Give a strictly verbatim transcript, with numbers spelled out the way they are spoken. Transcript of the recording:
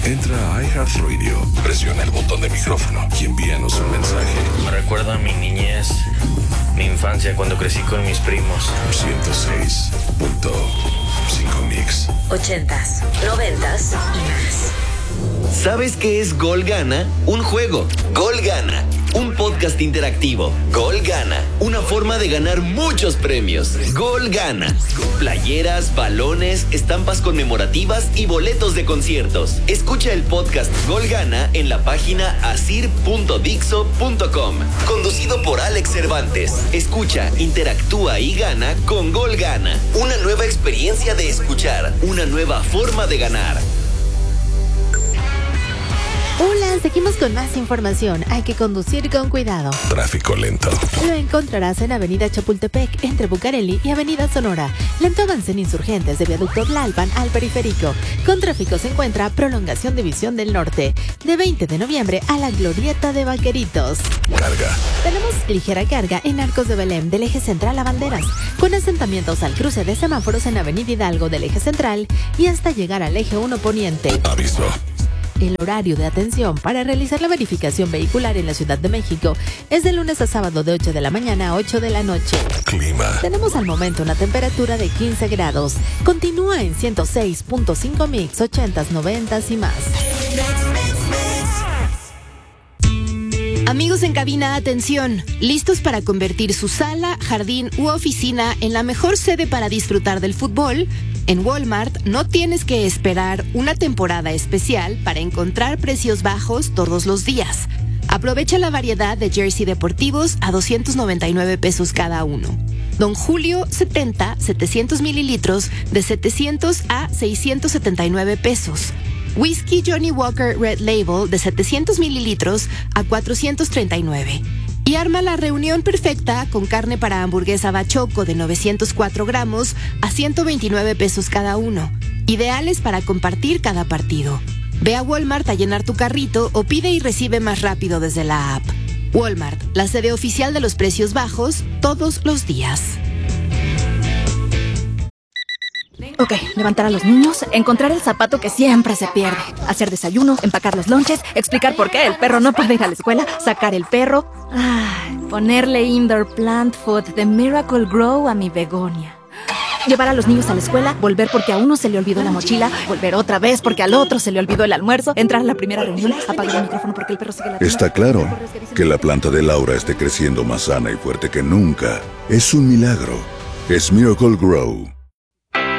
Entra a iHeartRadio, presiona el botón de micrófono y envíanos un mensaje. Me recuerda a mi niñez, mi infancia cuando crecí con mis primos. ciento seis punto cinco Mix. Ochentas, noventas y más. ¿Sabes qué es Gol Gana? Un juego. Gol Gana. Un podcast interactivo. Gol Gana. Una forma de ganar muchos premios. Gol Gana. Playeras, balones, estampas conmemorativas y boletos de conciertos. Escucha el podcast Gol Gana en la página asir punto dixo punto com. Conducido por Alex Cervantes. Escucha, interactúa y gana con Gol Gana. Una nueva experiencia de escuchar. Una nueva forma de ganar. Hola, seguimos con más información. Hay que conducir con cuidado. Tráfico lento. Lo encontrarás en Avenida Chapultepec, entre Bucareli y Avenida Sonora. Lento avance en Insurgentes de Viaducto Tlalpan al Periférico. Con tráfico se encuentra Prolongación División del Norte, de veinte de noviembre a la Glorieta de Vaqueritos. Carga. Tenemos ligera carga en Arcos de Belém del Eje Central a Banderas, con asentamientos al cruce de semáforos en Avenida Hidalgo del Eje Central y hasta llegar al Eje uno Poniente. Aviso. El horario de atención para realizar la verificación vehicular en la Ciudad de México es de lunes a sábado de ocho de la mañana a ocho de la noche. Clima. Tenemos al momento una temperatura de quince grados. Continúa en ciento seis punto cinco Mix, ochentas, noventas y más. Amigos en cabina, atención, listos para convertir su sala, jardín u oficina en la mejor sede para disfrutar del fútbol. En Walmart no tienes que esperar una temporada especial para encontrar precios bajos todos los días. Aprovecha la variedad de jersey deportivos a doscientos noventa y nueve pesos cada uno. Don Julio setenta, setecientos mililitros de setecientos a seiscientos setenta y nueve pesos. Whisky Johnny Walker Red Label de setecientos mililitros a cuatrocientos treinta y nueve. Y arma la reunión perfecta con carne para hamburguesa bachoco de novecientos cuatro gramos a ciento veintinueve pesos cada uno. Ideales para compartir cada partido. Ve a Walmart a llenar tu carrito o pide y recibe más rápido desde la app. Walmart, la sede oficial de los precios bajos todos los días. Ok, levantar a los niños, encontrar el zapato que siempre se pierde, hacer desayuno, empacar los lonches, explicar por qué el perro no puede ir a la escuela, sacar el perro, ay, ponerle indoor plant food de Miracle Grow a mi begonia. Llevar a los niños a la escuela, volver porque a uno se le olvidó la mochila, volver otra vez porque al otro se le olvidó el almuerzo, entrar a la primera reunión, apagar el micrófono porque el perro sigue la... Está claro que la planta de Laura esté creciendo más sana y fuerte que nunca. Es un milagro. Es Miracle Grow.